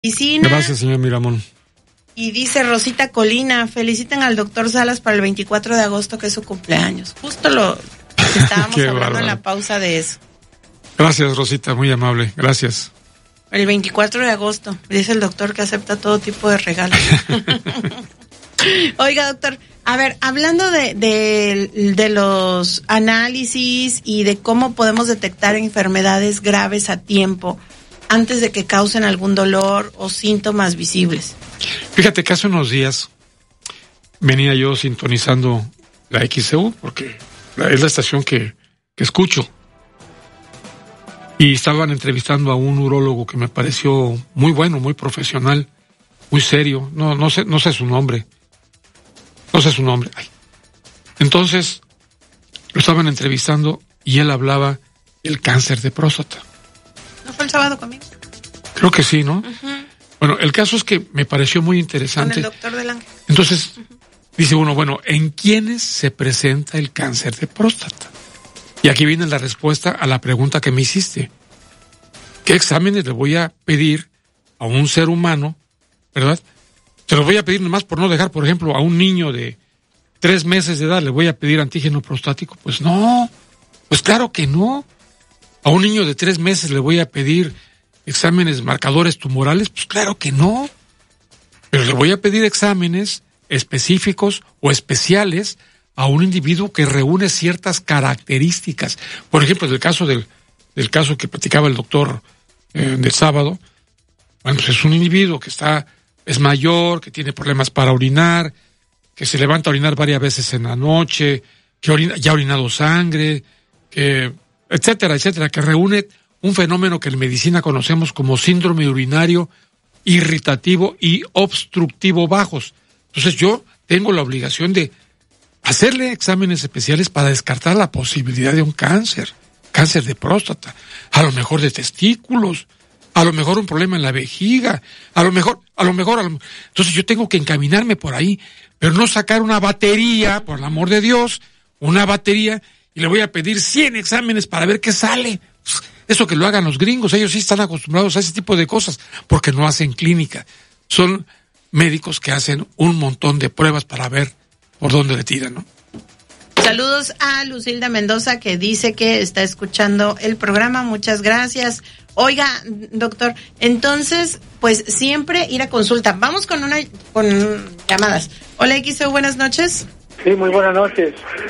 Medicina. Gracias, señor Miramón. Y dice Rosita Colina, feliciten al doctor Salas para el 24 de agosto, que es su cumpleaños. Justo lo que estábamos hablando bárbaro. en la pausa de eso. Gracias, Rosita, muy amable. Gracias. El 24 de agosto, dice el doctor que acepta todo tipo de regalos. Oiga, doctor, a ver, hablando de los análisis y de cómo podemos detectar enfermedades graves a tiempo antes de que causen algún dolor o síntomas visibles. Fíjate que hace unos días venía yo sintonizando la XCU, porque es la estación que escucho. Y estaban entrevistando a un urólogo que me pareció muy bueno, muy profesional, muy serio. No sé su nombre. No sé su nombre. Ay. Entonces, lo estaban entrevistando y él hablaba del cáncer de próstata. ¿No fue el sábado conmigo? Creo que sí, ¿no? Uh-huh. Bueno, el caso es que me pareció muy interesante. Con el doctor del Ángel. Entonces, dice uno, bueno, ¿en quiénes se presenta el cáncer de próstata? Y aquí viene la respuesta a la pregunta que me hiciste. ¿Qué exámenes le voy a pedir a un ser humano, verdad? Se los voy a pedir nomás por no dejar, por ejemplo, a un niño de 3 meses de edad, ¿le voy a pedir antígeno prostático? Pues no, pues claro que no. A un niño de 3 meses le voy a pedir exámenes marcadores tumorales, pues claro que no. Pero le voy a pedir exámenes específicos o especiales a un individuo que reúne ciertas características. Por ejemplo, del caso que platicaba el doctor del sábado, bueno, pues es un individuo que es mayor, que tiene problemas para orinar, que se levanta a orinar varias veces en la noche, que ya ha orinado sangre, que etcétera, etcétera, que reúne un fenómeno que en medicina conocemos como síndrome urinario irritativo y obstructivo bajos. Entonces yo tengo la obligación de hacerle exámenes especiales para descartar la posibilidad de un cáncer de próstata, a lo mejor de testículos, a lo mejor un problema en la vejiga, a lo mejor. Entonces yo tengo que encaminarme por ahí, pero no sacar una batería, por el amor de Dios, una batería, y le voy a pedir 100 exámenes para ver qué sale. Eso que lo hagan los gringos, ellos sí están acostumbrados a ese tipo de cosas, porque no hacen clínica. Son médicos que hacen un montón de pruebas para ver por dónde le tiran, ¿no? Saludos a Lucilda Mendoza, que dice que está escuchando el programa. Muchas gracias. Oiga, doctor, entonces, pues siempre ir a consulta. Vamos con llamadas. Hola, XO, buenas noches. Sí, muy buenas noches.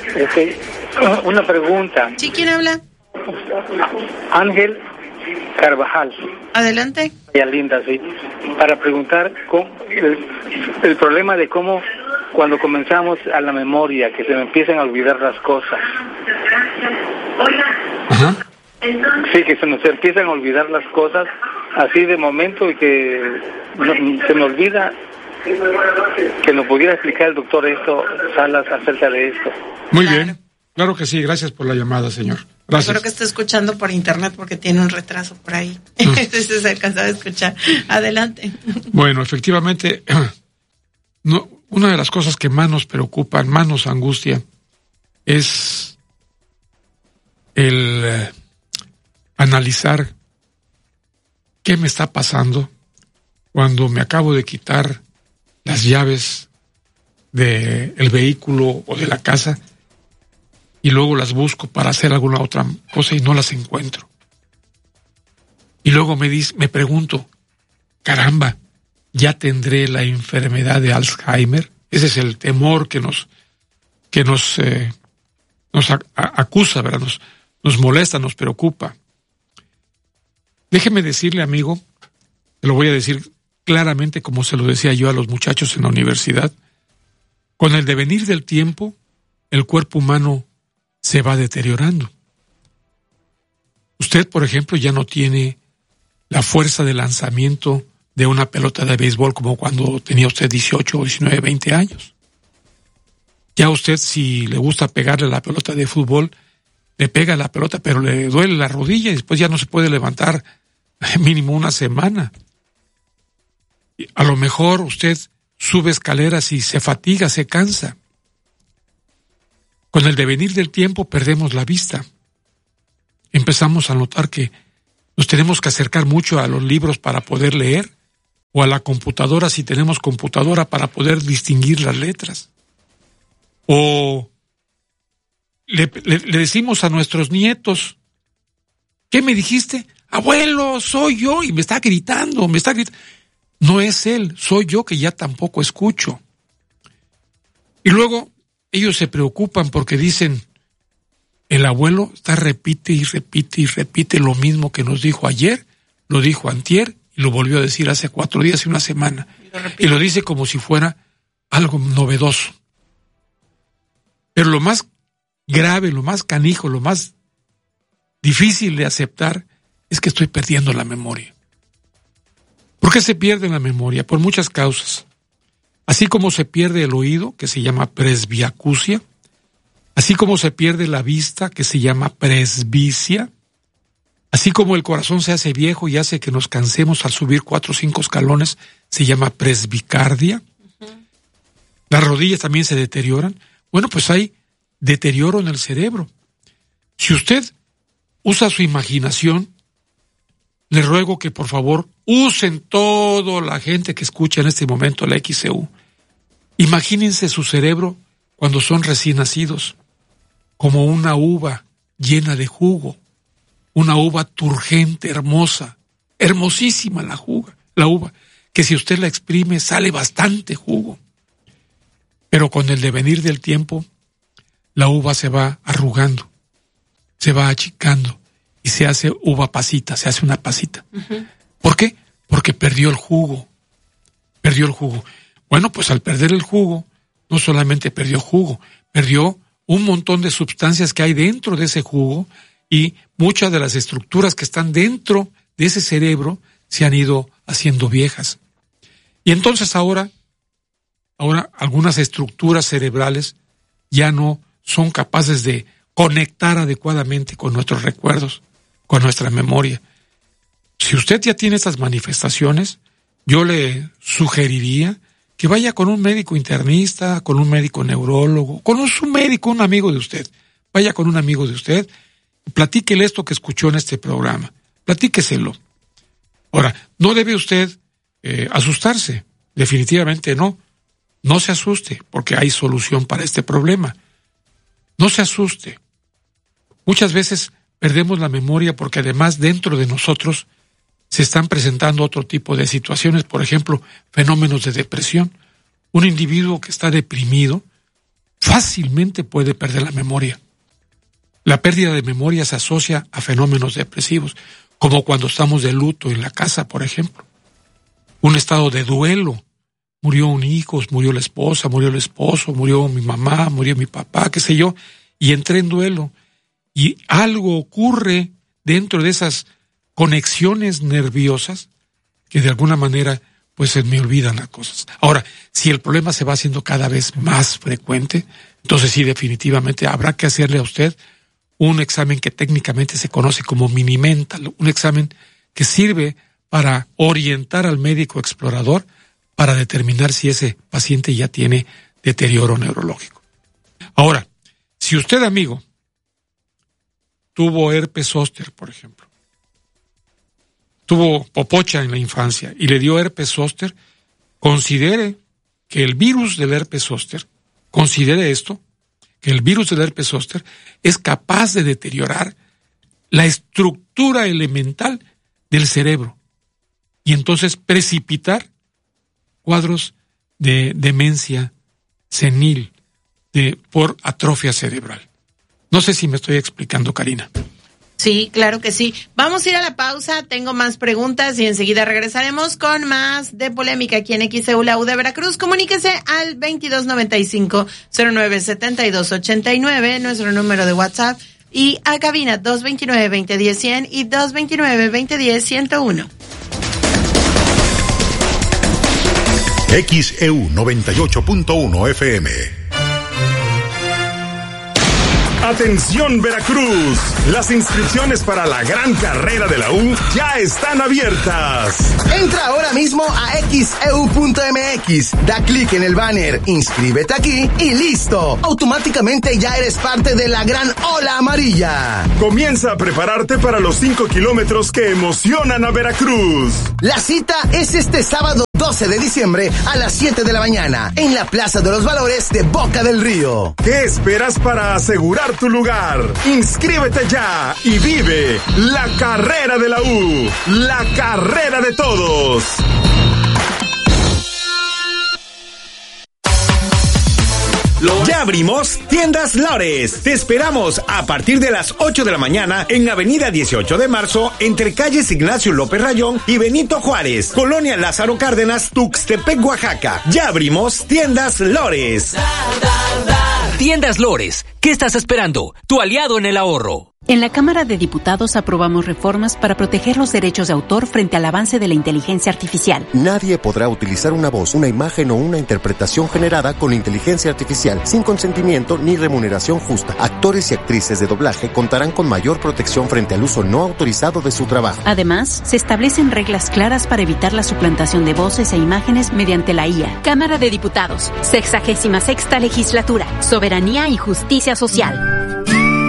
Una pregunta. ¿Sí, quién habla? Ángel Carvajal. Adelante. Ya linda, sí. Para preguntar el problema de cómo cuando comenzamos a la memoria, que se me empiezan a olvidar las cosas. Ajá. Sí, que se nos empiezan a olvidar las cosas así de momento y que se me olvida. Que nos pudiera explicar el doctor Salas acerca de esto. Muy bien, claro que sí, gracias por la llamada, señor. Gracias. Creo que está escuchando por internet porque tiene un retraso por ahí. Entonces se alcanzaba a escuchar. Adelante. Bueno, efectivamente, una de las cosas que más nos preocupan, más nos angustia, es el analizar qué me está pasando cuando me acabo de quitar las llaves del vehículo o de la casa y luego las busco para hacer alguna otra cosa y no las encuentro. Y luego me pregunto, caramba, ¿ya tendré la enfermedad de Alzheimer? Ese es el temor que nos acusa, ¿verdad? Nos molesta, nos preocupa. Déjeme decirle, amigo, te lo voy a decir claramente como se lo decía yo a los muchachos en la universidad, con el devenir del tiempo, el cuerpo humano se va deteriorando. Usted, por ejemplo, ya no tiene la fuerza de lanzamiento de una pelota de béisbol como cuando tenía usted 18, 19, 20 años. Ya usted, si le gusta pegarle la pelota de fútbol, le pega la pelota, pero le duele la rodilla y después ya no se puede levantar mínimo una semana. A lo mejor usted sube escaleras y se fatiga, se cansa. Con el devenir del tiempo perdemos la vista. Empezamos a notar que nos tenemos que acercar mucho a los libros para poder leer, o a la computadora si tenemos computadora para poder distinguir las letras. O le decimos a nuestros nietos, ¿qué me dijiste? Abuelo, soy yo, y me está gritando. No es él, soy yo que ya tampoco escucho. Y luego ellos se preocupan porque dicen, el abuelo está repite y repite y repite lo mismo que nos dijo ayer, lo dijo antier y lo volvió a decir hace 4 días y una semana. Y lo dice como si fuera algo novedoso. Pero lo más grave, lo más canijo, lo más difícil de aceptar es que estoy perdiendo la memoria. ¿Por qué se pierde la memoria? Por muchas causas. Así como se pierde el oído, que se llama presbiacusia, así como se pierde la vista, que se llama presbicia, así como el corazón se hace viejo y hace que nos cansemos al subir 4 o 5 escalones, se llama presbicardia. Las rodillas también se deterioran. Bueno, pues hay deterioro en el cerebro. Si usted usa su imaginación, le ruego que por favor usen toda la gente que escucha en este momento la XCU. Imagínense su cerebro cuando son recién nacidos, como una uva llena de jugo, una uva turgente, hermosa, hermosísima la uva, que si usted la exprime sale bastante jugo. Pero con el devenir del tiempo, la uva se va arrugando, se va achicando y se hace uva pasita, se hace una pasita. Uh-huh. ¿Por qué? Porque perdió el jugo. Bueno, pues al perder el jugo, no solamente perdió jugo, perdió un montón de sustancias que hay dentro de ese jugo y muchas de las estructuras que están dentro de ese cerebro se han ido haciendo viejas. Y entonces ahora algunas estructuras cerebrales ya no son capaces de conectar adecuadamente con nuestros recuerdos, con nuestra memoria. Si usted ya tiene estas manifestaciones, yo le sugeriría que vaya con un médico internista, con un médico neurólogo, con su médico, un amigo de usted. Vaya con un amigo de usted, platíquele esto que escuchó en este programa, platíqueselo. Ahora, no debe usted asustarse, definitivamente no. No se asuste, porque hay solución para este problema. No se asuste. Muchas veces perdemos la memoria porque además dentro de nosotros se están presentando otro tipo de situaciones, por ejemplo, fenómenos de depresión. Un individuo que está deprimido fácilmente puede perder la memoria. La pérdida de memoria se asocia a fenómenos depresivos, como cuando estamos de luto en la casa, por ejemplo. Un estado de duelo. Murió un hijo, murió la esposa, murió el esposo, murió mi mamá, murió mi papá, qué sé yo, y entré en duelo. Y algo ocurre dentro de esas conexiones nerviosas que de alguna manera pues se me olvidan las cosas. Ahora, si el problema se va haciendo cada vez más frecuente, entonces sí, definitivamente habrá que hacerle a usted un examen que técnicamente se conoce como mini-mental, un examen que sirve para orientar al médico explorador para determinar si ese paciente ya tiene deterioro neurológico. Ahora, si usted, amigo, tuvo herpes zóster, por ejemplo, tuvo popocha en la infancia y le dio herpes zóster, considere que el virus del herpes zóster, que el virus del herpes zóster es capaz de deteriorar la estructura elemental del cerebro y entonces precipitar cuadros de demencia senil por atrofia cerebral. No sé si me estoy explicando, Karina. Sí, claro que sí. Vamos a ir a la pausa, tengo más preguntas y enseguida regresaremos con más de polémica aquí en XEU, la U de Veracruz. Comuníquese al 2295-097289, nuestro número de WhatsApp, y a cabina 229-2010-100 y 229-2010-101. XEU 98.1 FM. Atención Veracruz, las inscripciones para la gran carrera de la U ya están abiertas. Entra ahora mismo a xeu.mx, da clic en el banner, inscríbete aquí y listo. Automáticamente ya eres parte de la gran ola amarilla. Comienza a prepararte para los 5 kilómetros que emocionan a Veracruz. La cita es este sábado 12 de diciembre a las 7 de la mañana en la Plaza de los Valores de Boca del Río. ¿Qué esperas para asegurar tu lugar? Inscríbete ya y vive la carrera de la U, la carrera de todos. Ya abrimos Tiendas Lores. Te esperamos a partir de las 8 de la mañana en Avenida 18 de Marzo, entre calles Ignacio López Rayón y Benito Juárez, Colonia Lázaro Cárdenas, Tuxtepec, Oaxaca. Ya abrimos Tiendas Lores. Tiendas Lores, ¿qué estás esperando? Tu aliado en el ahorro. En la Cámara de Diputados aprobamos reformas para proteger los derechos de autor frente al avance de la inteligencia artificial. Nadie podrá utilizar una voz, una imagen o una interpretación generada con inteligencia artificial sin consentimiento ni remuneración justa. Actores y actrices de doblaje contarán con mayor protección frente al uso no autorizado de su trabajo. Además, se establecen reglas claras para evitar la suplantación de voces e imágenes mediante la IA. Cámara de Diputados, 66ª Legislatura, Soberanía y Justicia Social.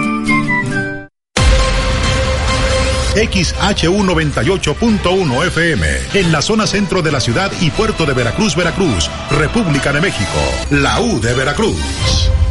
XHU 98.1 FM, en la zona centro de la ciudad y puerto de Veracruz, Veracruz, República de México, la U de Veracruz.